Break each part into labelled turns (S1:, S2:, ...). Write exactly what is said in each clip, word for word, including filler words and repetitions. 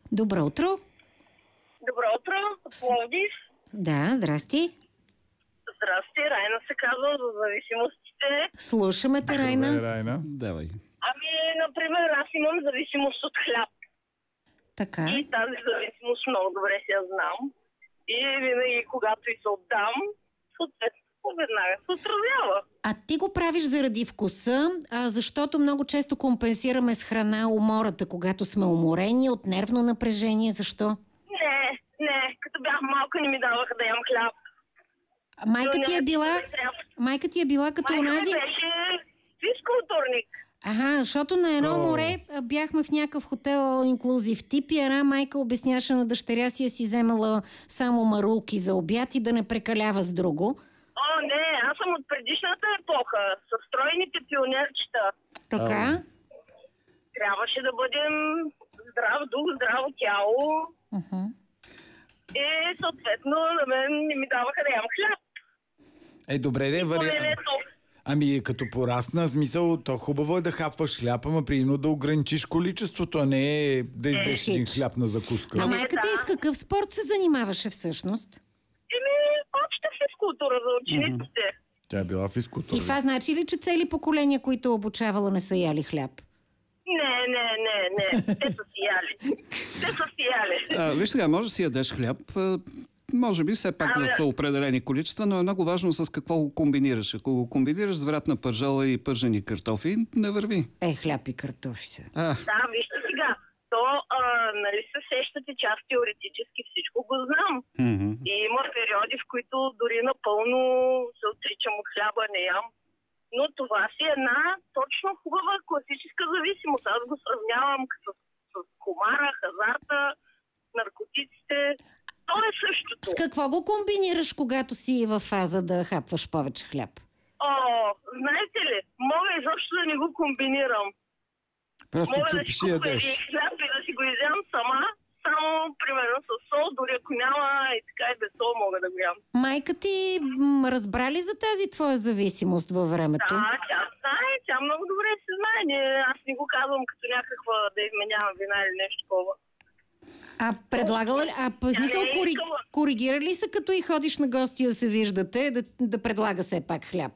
S1: Добро утро.
S2: Добро утро, Пловдив.
S1: Да, здрасти.
S2: Здрасти, Райна се казва, за зависимостите.
S1: Слушаме те, Райна.
S3: Здравей, Райна.
S4: Давай.
S2: Ами, например, аз имам зависимост от хляб.
S1: Така.
S2: И тази зависимост много добре си я знам. И винаги, когато и се отдам, съответно, веднага се отразява.
S1: А ти го правиш заради вкуса, а защото много често компенсираме с храна умората, когато сме уморени от нервно напрежение. Защо?
S2: Не, не, като бях малка не ми даваха да ям хляб.
S1: А майка ти е била, майка ти е била като
S2: Майка ми
S1: онази...
S2: беше физкултурник.
S1: Ага, защото на едно
S3: О.
S1: море а, бяхме в някакъв хотел all inclusive тип и една майка обясняше на дъщеря си, си вземала само марулки за обяд и да не прекалява с друго.
S2: О, не, аз съм от предишната епоха, с стройните пионерчета.
S1: Така.
S2: Трябваше да бъдем здрав дух, здраво тяло.
S1: Uh-huh.
S2: И съответно на мен не ми даваха да ям хляб.
S3: Е, добре, де, вари...
S2: Поленето.
S3: Ами, като порасна, смисъл, то хубаво е да хапваш хляб, ама приедно да ограничиш количеството, а не да издеш
S1: Е,
S3: един
S1: хич.
S3: хляб на закуска.
S1: А
S2: Ами,
S1: майка ти
S2: да.
S1: с какъв спорт се занимаваше всъщност?
S2: Еми, обща физкултура за учениците.
S3: Тя е била физкултура.
S1: И това значи ли, че цели поколения, които обучавала, не са яли хляб?
S2: Не, не, не, не. Те са си яли. Те са си яли.
S4: А, виж сега, може да си ядеш хляб, а, може би все пак
S2: Абе.
S4: в определени количества, но е много важно с какво го комбинираш. Ако го комбинираш с вратна пържола и пържени картофи, не върви.
S1: Е, хляб и картофи са.
S4: А,
S2: Да, вижте сега. То, а, нали се сещате, че аз теоретически всичко го знам.
S4: мгм.
S2: И има периоди, в които дори напълно се отричам от хляба, не ям. Но това си е една точно хубава класическа зависимост. Аз го сравнявам с, с комара, хазарта, наркотиците. То е същото.
S1: С какво го комбинираш, когато си в фаза да хапваш повече хляб?
S2: О, знаете ли, мога изобщо да не го комбинирам.
S3: Просто
S2: Мога да
S3: чупиш
S2: си
S3: и
S2: купя
S3: ядеш.
S2: един хляб и да си го изям сама, само примерно с сол, дори ако няма и така и без сол мога да го ям.
S1: Майка ти м, разбра ли за тази твоя зависимост във времето?
S2: Да, тя знае, тя много добре се знае. Не, аз не го казвам като някаква да изменявам вина или нещо такова.
S1: А предлагала ли, а по
S2: Тя
S1: смисъл,
S2: не е
S1: кори,
S2: искала.
S1: коригира ли се, като и ходиш на гости да се виждате, да, да предлага все пак хляб?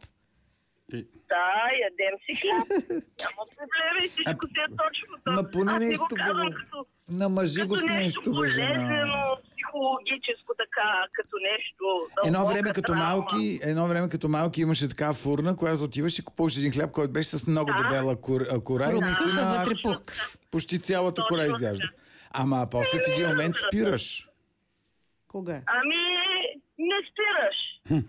S2: Да, ядем си хляб. Няма проблеми, всичко си е точно.
S3: Ма поне
S2: Аз не
S3: нещо
S2: го казвам
S3: го-
S2: като,
S3: Намажи го
S2: като
S3: с
S2: нещо
S3: нещо, бе, жена.
S2: болезнено, психологическо така, като нещо.
S3: Едно
S2: дълбока
S3: време като
S2: травма.
S3: малки, едно време като малки имаше такава фурна, която отиваш и купуваш един хляб, който беше с много
S2: Да.
S3: дебела кор, а, кора и
S1: Хрупкав,
S3: наистина
S1: а вътре
S3: аз
S1: пухкав.
S3: почти цялата кора
S2: Точно
S3: изяждах. Ама после в един момент спираш.
S1: Кога?
S2: Ами, не спираш.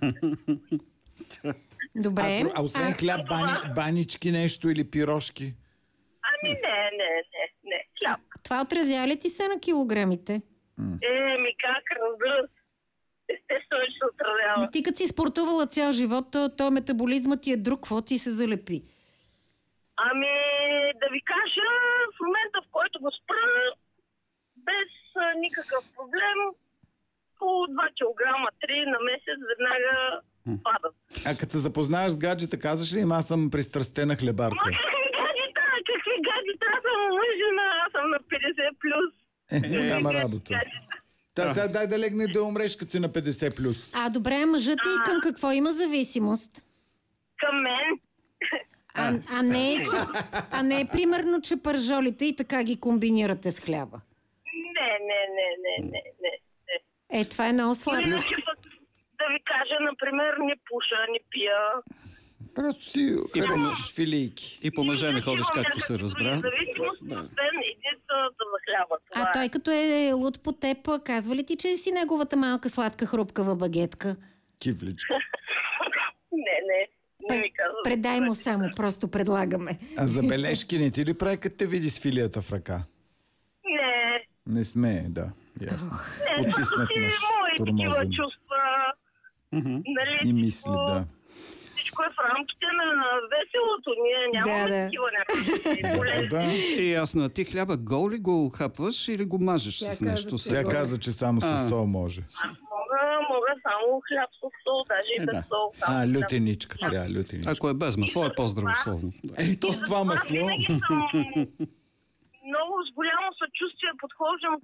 S1: Добре.
S3: А, дру- а освен хляб, бани, банички нещо или пирошки?
S2: Ами не, не, не, не, хляб.
S1: Това отразява ли ти се на килограмите?
S2: Е, ми как, разбира се. Естествено, че се отразява.
S1: Ти като си спортувала цял живот, то, то метаболизмът ти е друг, какво ти се залепи?
S2: Ами, да ви кажа, в момента, в който го спра, без а, никакъв проблем, по два килограма, три на месец веднага падат.
S3: А като се запознаеш с гаджета, казваш ли им, аз съм пристрастена хлебарка?
S2: Ма какви гаджета, какви гаджета, аз съм омъжена, аз съм на петдесет плюс.
S3: Е, няма работа.
S2: Гаджета.
S3: Та сега дай да легне да умреш, като си на петдесет плюс.
S1: А, добре, мъжът ти към какво има зависимост?
S2: Към мен.
S1: А, а, не, е, че, а не е примерно, че пържолите и така ги комбинирате с хляба.
S2: Не, не, не, не, не, не. не.
S1: Е, това е много сладко.
S2: Иначе пък да ви кажа, например, не пуша, не пия.
S3: Просто си харесваш филийки.
S4: И по мъже не ходиш,
S2: Имам
S4: както се
S2: някакви
S4: разбра.
S2: други зависимости, освен единствената за хляба. Това
S1: А
S2: е.
S1: той като е луд по теб, казва ли ти, че си неговата малка сладка хрупкава багетка?
S3: Кивличко.
S2: Не, не. Не ми казва.
S1: Предай му само, просто предлагаме.
S3: А забележки не ти ли прави, като те види с филията в ръка?
S2: Не.
S3: Не сме, да. Ясно.
S2: Не,
S3: Потиснат
S2: просто си
S3: мъж,
S2: мои такива
S3: тормозен.
S2: чувства. Нали,
S3: И мисли,
S2: всичко-
S3: да.
S2: Всичко е в рамките на веселото. Ние нямаме
S1: Да, да.
S2: такива някакви
S3: Да,
S2: болезни.
S3: да.
S4: И ясно, а ти хляба гол ли го хапваш или го мажеш
S1: Тя
S4: с
S1: каза,
S4: нещо?
S1: че
S3: Тя
S1: го-
S3: каза, че само с
S4: А.
S3: сол може.
S2: Мога, мога само хляб с сол, даже и
S4: Е,
S2: без
S4: да.
S2: сол. само
S3: А,
S2: хляб.
S3: лютеничка трябва, лютеничка.
S4: Ако е без масло, е по-здравословно. Да.
S3: Ей, то с това
S2: Аз
S3: масло.
S2: винаги съм много с голямо съчувствие подхождам